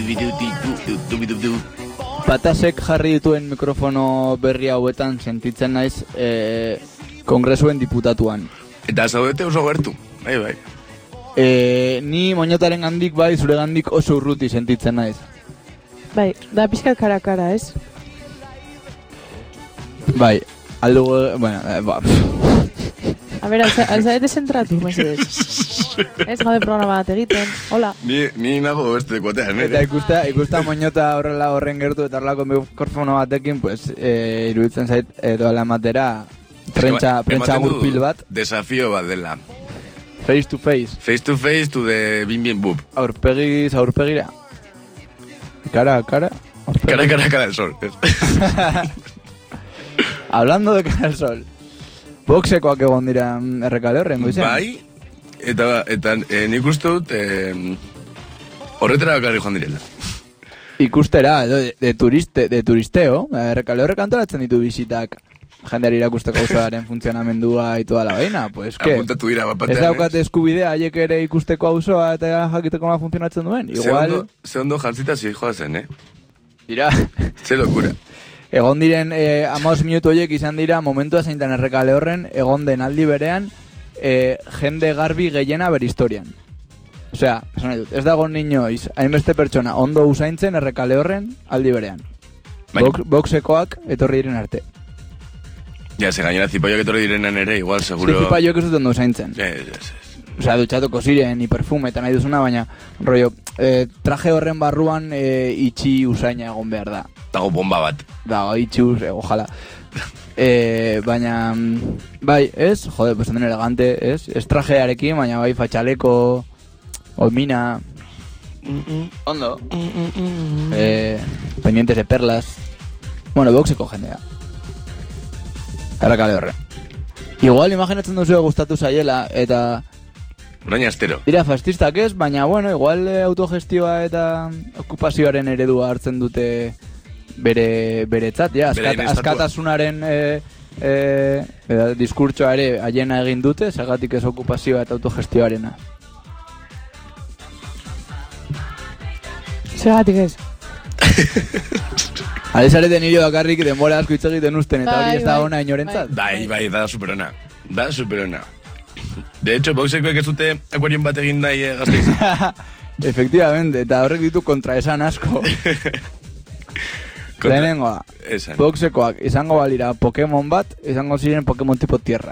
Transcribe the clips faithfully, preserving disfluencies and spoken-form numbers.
Patasek jarri dituen mikrofono berri hauetan sentitzen naiz eh, kongresuen diputatuan. Eta zaudete oso gertu, bai, bai. Eh, ni moñotaren gandik bai, zure gandik oso urruti sentitzen naiz. Bai, da pizkat kara-kara, ez? Bai, aldu, bueno, eh, ba... A ver, alzaete zentratu, mesedez. Ez gabe programa bat egiten, hola. Ni, ni nago beste dekotean, Eta ikusta, ikusta moñota horrela horren gertu eta horrelako mikrofono batekin, pues, eh, iruditzen zait, edo ala matera, prentsa, prentsa gurpil bat. Desafio bat dela. Face to face. Face to face to the bim bim bub. Aurpegiz, aurpegira. Cara a cara. Aurpegi. Cara a cara, cara al sol. Hablando de cara al sol. Boxekoak egon dira errekale horren, goizen? Bai, eta, eta e, nik uste dut e, horretara bakarri joan direla. Ikustera, de, de, turiste, de turisteo, errekale horrek antolatzen ditu bizitak jendeari irakusteko auzoaren funtzionamendua y toda la vaina, pues que apuntatu dira bat batean, ez daukate eskubidea haiek ere ikusteko auzoa eta jakiteko nola funtzionatzen duen. Igual... Ze ondo jantzita zijoa zen, eh? Dira. Ze lokura. Egon diren eh, amaos minutu horiek izan dira momentua zeintan errekale horren egon den aldi berean eh, jende garbi gehiena bere historian. Osea, esan nahi dut, ez dago niñoiz, hainbeste pertsona ondo usaintzen errekale horren aldi berean. Box, boxekoak etorri diren arte. Ja, ze gainera zipaioak etorri direnan ere, igual, seguro... Zipaioak ez dut ondo usaintzen. Yes, yes, yes. Osea, dutxatuko ziren, ni perfume eta nahi duzuna, baina, rollo, eh, traje horren barruan eh, itxi usaina egon behar da. Dago bomba bat. Dago, itxi us, eh, ojala. eh, baina, bai, ez, jode, pues den elegante, ez, ez trajearekin, baina bai, fatxaleko, olmina, mm -mm. ondo, mm -mm. eh, pendientes de perlas, bueno, boxeko jendea. Errakale horre. Igual, imaginatzen duzu gustatu zaiela, eta... Orain astero. Dira fascistak ez, baina, bueno, igual autogestioa eta okupazioaren eredua hartzen dute bere beretzat, ja, askat, askatasunaren e, e, e, diskurtsoa ere haiena egin dute, zergatik ez okupazioa eta autogestioarena. Zergatik ez? Alezareten nire bakarrik denbora asko hitz egiten usten, eta hori ez da ona inorentzat. Bai, bai, da superona. Da superona. De hecho, boxekoek ez dute akuarion bat egin nahi eh, gazteiz. Efectivamente, eta horrek ditu kontraesan asko. Kontra... Lehenengoa, boxekoak izango balira Pokemon bat, izango ziren Pokemon tipo tierra.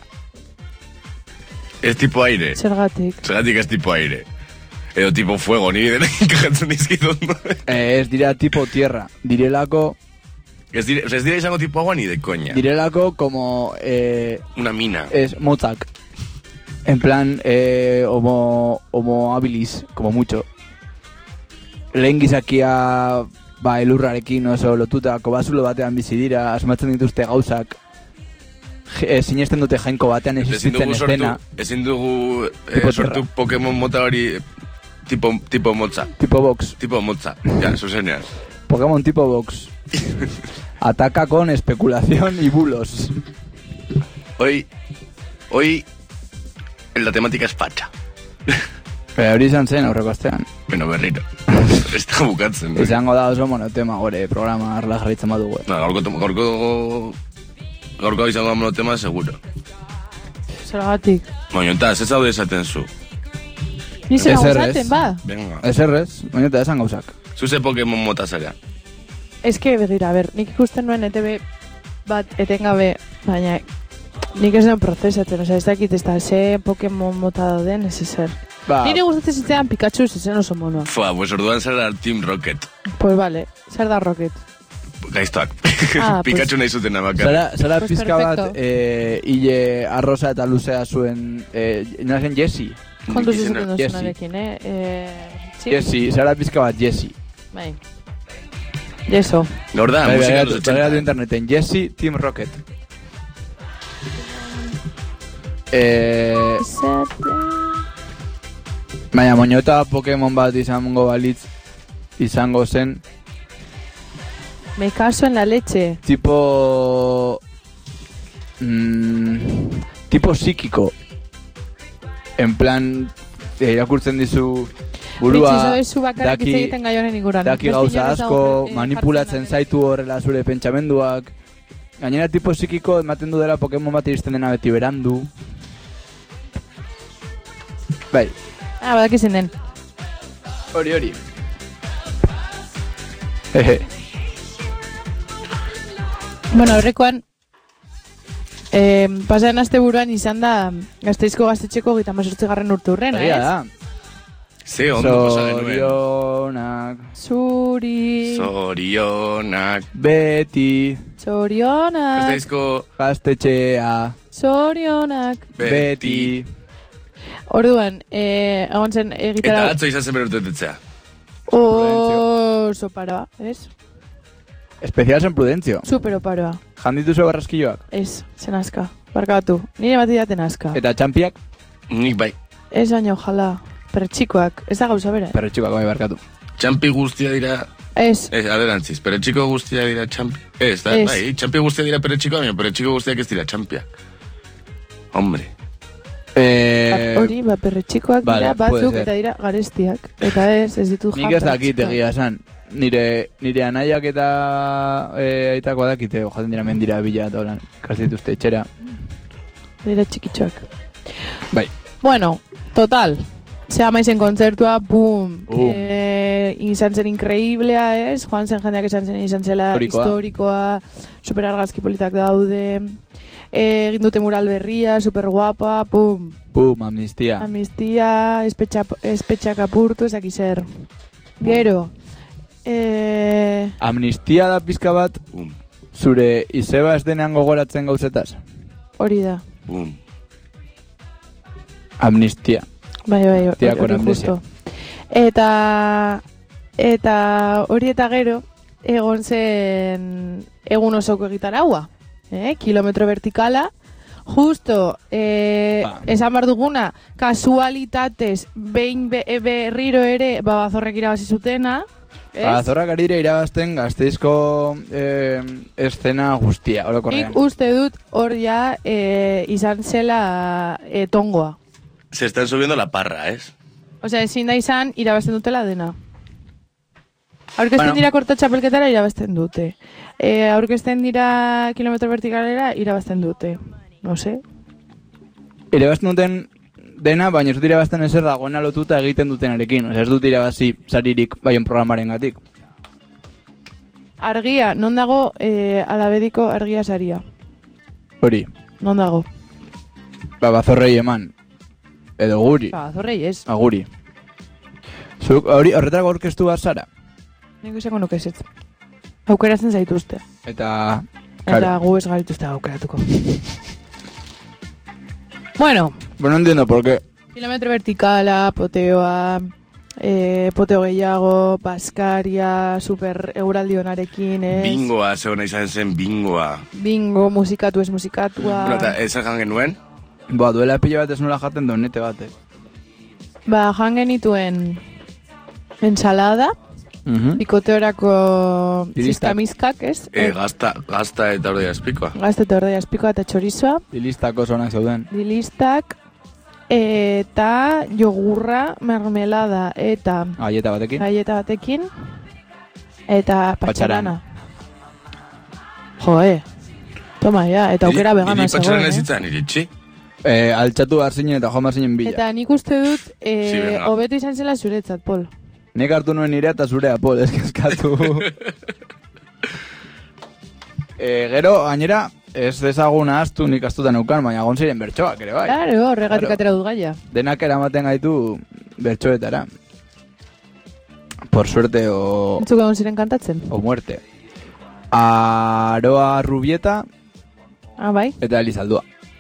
Ez tipo aire. Zergatik. Zergatik ez tipo aire. Edo tipo fuego, ni dena inkajatzen dizkidun. eh, ez dira tipo tierra. Direlako... Ez dira, o sea, ez dira izango tipo agua ni de coña. Direlako como... Eh, una mina. Es motzak. En plan, eh, homo, homo habilis, como mucho. Lehen gizakia... Ba, elurrarekin oso lotuta, kobazulo batean bizi dira, asmatzen dituzte gauzak. E, sinesten dute jainko batean existitzen escena. Ezin dugu eh, sortu Pokemon mota hori tipo, tipo motza. Tipo box. Tipo motza, ya, zuzenean. Pokémon tipo box. Ataca con especulación y bulos. Hoy, hoy, la temática es facha. Pero hori izan zen aurreko astean. Bueno, berriro. Está bukatzen. Izango da oso monotema gore programa arla jarritzen badugu. No, gaurko, gaurko, gaurko izango da monotema seguro. Zergatik. Moñota, ez zaude esaten zu. Ni zera gauzaten, ba. Venga. Ez errez, moñota, esan gauzak. Zuze Pokemon mota zara. Ez que, begira, a ber, nik ikusten nuen E T V bat etengabe, baina nik ez den prozesatzen, oza, ez dakit ez da, ze Pokemon mota dauden, ez ezer. Ba. Nire gustatzen zitean Pikachu, ez ezen oso monoa. Fua, pues orduan zara Team Rocket. Pues vale, zer da Rocket? Gaiztoak. Ah, Pikachu pues... nahi zuten abakar. Zara, zara pues pizka bat, eh, hile arroza eta luzea zuen, eh, nazen Jessie. Kontu zizuten duzunarekin, eh? eh Jessie, zara pizka bat Jessie. Bai. Yeso. Gaur da, musika los ochenta. Bagatu interneten, Jessie, Team Rocket. Eh... Baina, moñota Pokemon bat izango balitz, izango zen... Me caso en la leche. Tipo... Mmm, tipo psíquico. En plan, irakurtzen dizu... burua daki, daki gauza asko, manipulatzen zaitu horrela zure pentsamenduak. Gainera tipo psikiko ematen du dela Pokemon bat iristen dena beti berandu. Bai. Ah, badak izin den. Hori, hori. Hehe. Bueno, horrekoan, eh, pasaren aste buruan izan da Gasteizko gaztetxeko gita mazortzi garren urte hurrena, ez? da. Ze, ondo pasa genuen. Zorionak. Zuri. Zorionak. Beti. Zorionak. Gasteizko Gaztetxea. Zorionak. Beti. Orduan, eh, egon zen egitara... Eta atzo izan zen berurtetetzea. Oso paroa, ez? Especial San Prudentzio. Super oparoa. Janditu zo barraskilloak. Ez, zen aska. Barkatu. Nire bat idaten aska. Eta txampiak? Nik bai. Ez baino, jala. Perretxikoak. Ez da gauza bera. Perretxikoak bai barkatu. Txampi guztia dira... Ez. Ez, aderantziz. Perretxiko guztia dira txampi. Ez, da, Ez. bai, txampi guztia dira perretxikoa, baina perretxiko guztiak ez dira txampiak. Hombre. Eh, Hori, ba, perretxikoak vale, dira puede batzuk ser. eta dira garestiak. Eta ez, ez ditu nik ez dakit egia esan. Nire, nire anaiak eta e, aitakoa dakite, jaten dira mendira bila eta holan, kastetuzte etxera. Dira txikitxoak. Bai. Bueno, total. Zea maizen kontzertua, bum. Uh. E, izan zen inkreiblea, ez? Joan zen jendeak esan zen izan zela Historikoa. historikoa, super argazki politak daude. E, egin dute mural berria, super guapa, pum. Pum, amnistia. Amnistia, espetxa, espetxak apurtu, ezak zer. Gero, e, Amnistia da pizka bat, Bum, zure izeba ez denean gogoratzen gauzetaz. hori da. bum. Amnistia. Bai, bai, hori, Tiako hori amnesia. justo. Eta, eta hori eta gero, egon zen egun osoko egitaraua. Eh? Kilometro vertikala. Justo, eh, Ba. esan bar duguna, kasualitatez, behin be, berriro ere, babazorrek irabazi zutena. Ez? Bazorrak ari dira irabazten Gasteizko eh, eszena guztia, orokorrean. Nik uste dut hor ja eh, izan zela eh, tongoa. Se están subiendo la parra, ¿es? Osea, ezin da izan irabazten dutela dena. Aurkezten Bueno. dira korta txapelketara irabazten dute. E, aurkezten dira kilometro vertikalera irabazten dute. No sé. Irabazten duten dena, baina ez dut irabazten ezer dagoena lotuta egiten dutenarekin. Osea, ez dut irabazi saririk baion programaren gatik. Argia, non dago e, alabediko argia saria? Hori, Non dago? ba, bazorrei eman. Edo guri, Ba, zorrei ez. aguri. Zuk hori horretarako aurkeztu bat zara. Nik izango nuke ez. Aukeratzen zaituzte. Eta, Eta claro, gu ez garituzte aukeratuko. Bueno, bueno, no entiendo por qué. kilometro vertikala, poteoa, eh, poteo gehiago, Baskaria, super euraldi honarekin, ez? Bingoa, zegoena izan zen bingoa. Bingo, musikatu ez musikatua. Bueno, eta esan jan genuen? Ba, duela pila bat ez nola jaten donete bat, eh? Ba, jan genituen ensalada, Mhm. bikoteorako Iristak. zizkamizkak, ez? E, gazta, gazta eta ordea espikoa. Gazte eta ordea espikoa eta txorizoa, Dilistako zonak zauden. dilistak, eta jogurra, mermelada eta Galleta batekin. galleta batekin, eta Patxarana. patxarana. Joe, toma ya, eta aukera vegana Niri patxaran zegoen, ez eh? zitzan iritsi. Eh, altxatu behar zinen eta joan behar zinen bila. Eta nik uste dut, Sí, eh, venga. hobeto izan zela zuretzat, Pol. Nik hartu nuen nire eta zurea, Pol, eskazkatu. eh, gero, gainera, ez dezagun ahaztu nik astuta neukan, baina egon ziren bertsoak ere, bai. Claro, horregatik Claro. atera dut gaia. Denak eramaten gaitu bertsoetara. Por suerte o, Entzuk egon ziren kantatzen. o muerte. Aroa Rubieta Ah, bai? eta Elizaldua.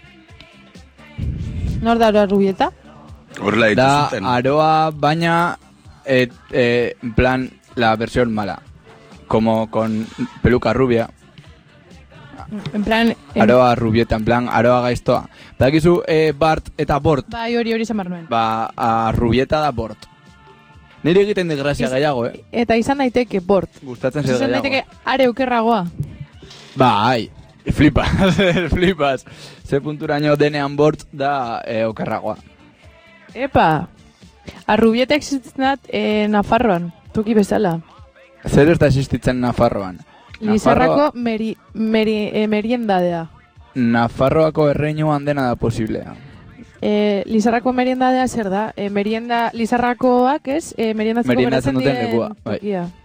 Nor da Aroa Rubieta? Horrela Da dituzuten. Aroa, baina, et, eh, en plan, la versión mala. Como con peluca rubia. En plan... En... Aroa Rubieta, en plan, Aroa gaiztoa. Badakizu, eh, Bart eta Bort. Bai, hori hori izan behar nuen. Ba, a Rubieta da Bort. Nire egiten de grazia Iz- gehiago, eh? Eta izan daiteke bort. Gustatzen zer Izan gehiago. daiteke are okerragoa. Bai, flipas, flipas. Ze punturaino denean Bort da eh, okerragoa. Epa! Arrubieta existitzen dat eh, Nafarroan, toki bezala. Zer ez da existitzen Nafarroan? Lizarrako meri, meri, eh, meriendadea. Nafarroako erreinuan dena da posiblea. Eh, Lizarrako meriendadea zer da? Eh, merienda, Lizarrakoak ez? Eh, meriendatzeko Meriendatzen duten lekua, bai.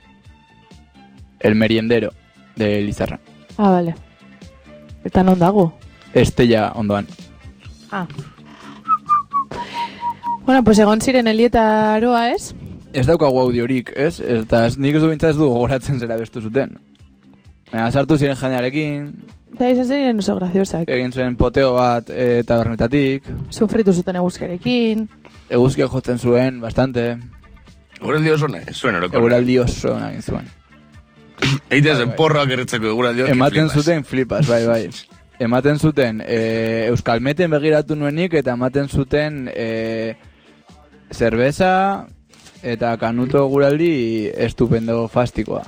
El meriendero de Lizarra. Ah, vale. Eta non dago? Estella ondoan. Ah. Bueno, pues egon ziren Elieta Aroa, ez? Ez daukagu audiorik, ez? Eta nik ez du bintzat ez du gogoratzen zera bestu zuten. Baina sartu ziren jendearekin. Eta izan ziren oso graziosak. Egin zuen poteo bat e, tabernetatik. Sufritu zuten eguzkerekin. Eguzkia jotzen zuen, bastante. Eguraldi oso nahi, zuen orokorra. Eguraldi oso nahi zuen. Eite zen porroak erretzeko eguraldi hori ematen flipas. zuten flipas, bai, bai. Ematen zuten e, Euskalmeten begiratu nuenik eta ematen zuten e, zerbeza eta kanuto eguraldi estupendo fastikoa.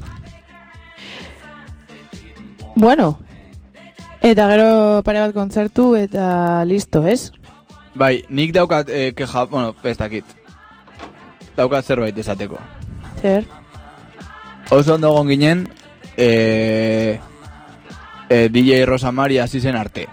Bueno, eta gero pare bat kontzertu eta listo, ez? Bai, nik daukat e, keja, bueno, ez dakit. Daukat zerbait esateko. Zer? Oso ondo egon ginen e, e, D J Rosa Maria hasi zen arte.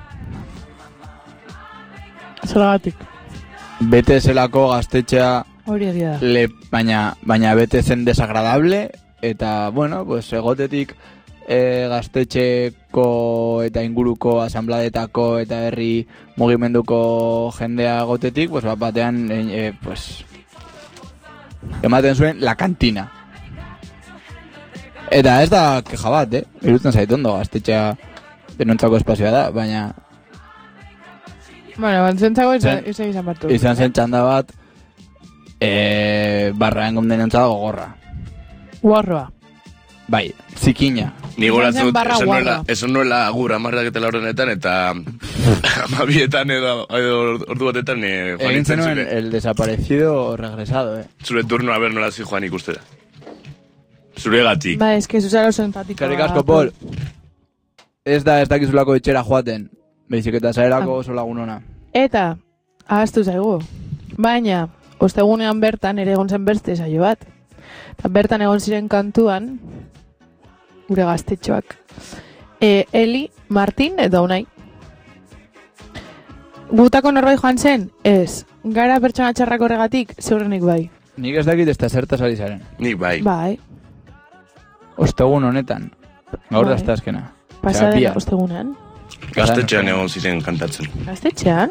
Zeragatik. Bete zelako gaztetxea hori egia da. Le, baina, baina bete zen desagradable eta, bueno, pues egotetik e, gaztetxeko eta inguruko asanbladetako eta herri mugimenduko jendea gotetik, pues bat batean e, e, pues ematen zuen la kantina. Eta ez da keja bat, eh? Irutzen zait ondo, gaztetxea denontzako espazioa da, baina... Bueno, bantzentzako izan, izan izan bartu. Izan zen txanda bat, e, barraen gomdenentzako gogorra. Guarroa. Bai, zikina. Ni goratzen dut, esan nuela, esan nuela agur amarrak eta laurenetan, eta amabietan edo, edo ordu batetan e, egin zenuen el desaparecido regresado, eh? Zure turno, a ber, nola zi joan ikustera. Zure gatik. Ba, eske zuzara oso empatikoa. Karrik asko, Pol. Ez da, ez dakizulako etxera joaten. Beizik eta zaerako oso lagunona. Eta, ahaztu zaigu. Baina, ostegunean bertan ere egon zen beste saio bat. Eta bertan egon ziren kantuan, gure gaztetxoak. E, Eli, Martin eta Unai. Gutako norbait joan zen? Ez. Gara pertsona txarrak horregatik, zeurenik bai. Nik ez dakit ez da zertaz ari zaren. Nik bai. Bai. Ostegun honetan. Gaur da ezta azkena. Pasadena ostegunean. Gaztetxean egon ziren kantatzen. Gaztetxean?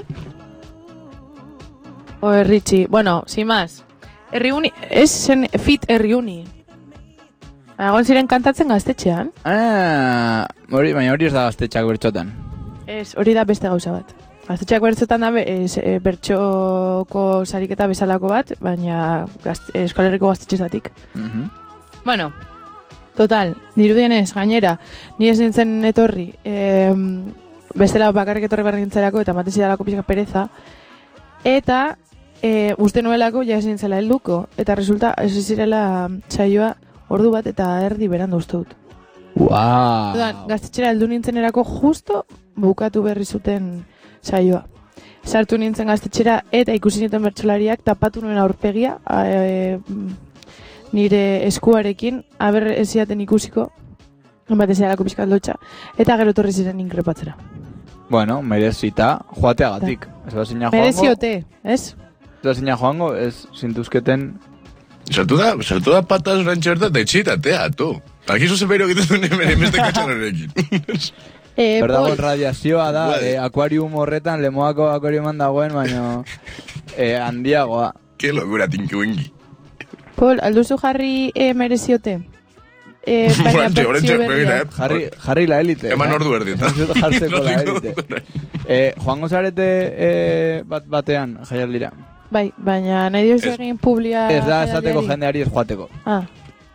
O erritxi. Bueno, sin más. Herriuni, ez zen fit herriuni. Egon ziren kantatzen gaztetxean? Ah, hori, baina hori ez da gaztetxeak bertxotan. Ez, hori da beste gauza bat. Gaztetxeak bertxotan da ez, e, bertxoko sariketa bezalako bat, baina gazte, Euskal Herriko gaztetxezatik. Uh-huh. Bueno, total, dirudienez, gainera, ni ez nintzen etorri, e, bestela bakarrik etorri barrintzerako eta ematen zidalako pixka pereza, eta e, uste nuelako ja ez nintzela helduko, eta resulta ez zirela saioa ordu bat eta erdi berandu uste dut. Wow. Dudan, gaztetxera heldu nintzen erako justo bukatu berri zuten saioa. Sartu nintzen gaztetxera eta ikusi nintzen bertsolariak tapatu nuen aurpegia e, nire eskuarekin, aber ez ziaten ikusiko, bat ez zialako pixkat lotxa, eta gero torri ziren inkrepatzera. Bueno, merezita joateagatik. Ez da zina joango. Mereziote, ez? Ez da zina joango, ez zintuzketen... Sartu da, sartu da pataz orantxe berta eta etxitatea, tu. Akizu zepeiro egiten duen hemen emeste katxan horrekin. Eh, Berdago radiazioa da, eh, akuarium horretan, lemoako akuariuman dagoen, baina eh, handiagoa. Ke locura tinkuengi. Pol, alduzu jarri eh, mereziote? Eh, baina bertzio berria. Jarri, jarri la elite. Eman ordu berdi. Jartzeko la elite. Eh, joango zarete eh, bat batean, jaialdira. Bai, baina nahi diozu egin publia... Ez da esateko jendeari ez joateko. Ah.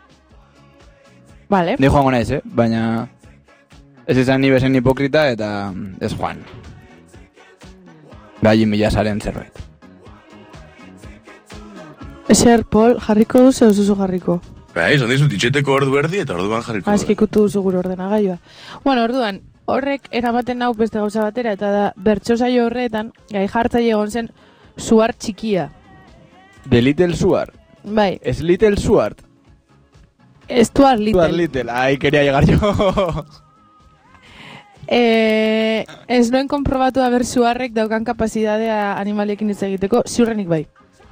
Vale. Ni joango naiz, eh? Baina ez izan ni bezen hipokrita eta ez joan. Gai mila zaren zerbait. Ezer, Pol, jarriko duzu ez duzu jarriko? Bai, izan dizut, itxeteko ordu berdi eta orduan jarriko. Azkikutu duzu gure ordenagailua. Bueno, orduan, horrek eramaten nau beste gauza batera, eta da, bertso saio horretan, gai jartzaile egon zen, suar txikia. The Little Stuart. Bai. Es Little Stuart. Stuart Little. Stuart Little, ahí quería llegar yo. eh, ez noen konprobatu haber suarrek daukan kapazidadea animaliekin hitz egiteko, ziurrenik bai.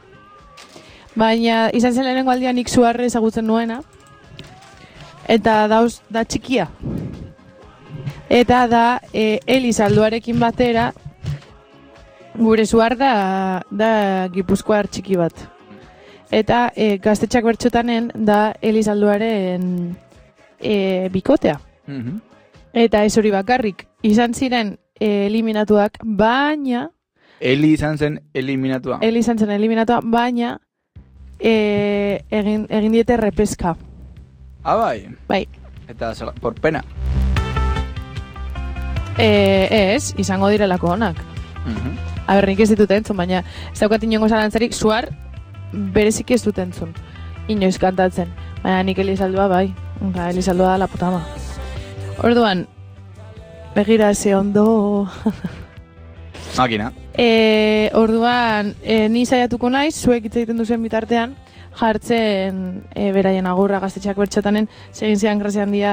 Baina izan zen lehenengo aldian nik suarre ezagutzen nuena. Eta dauz, da txikia. Eta da e, Elizalduarekin batera gure suar da, da Gipuzkoar txiki bat. Eta e, gaztetxak bertxotanen da Elizalduaren e, bikotea. Mm-hmm. Eta ez hori bakarrik. Izan ziren e, eliminatuak, baina... Eli izan zen eliminatua. Eli izan zen eliminatua, baina e, egin, egin diete repeska. Ah, bai? Bai. Eta por pena. E, ez, izango direlako honak. Mm-hmm. Aber, nik ez ditut entzun, baina ez daukat inongo zalantzarik, suar berezik ez dut entzun. Inoiz kantatzen. Baina nik Elizaldua bai. Ba, Elizaldua da la putama. Orduan, begira ze ondo... Makina. E, orduan, e, ni saiatuko naiz, zuek hitz egiten duzen bitartean, jartzen e, beraien agurra gaztetxeak bertxotanen, segin zean grazian dia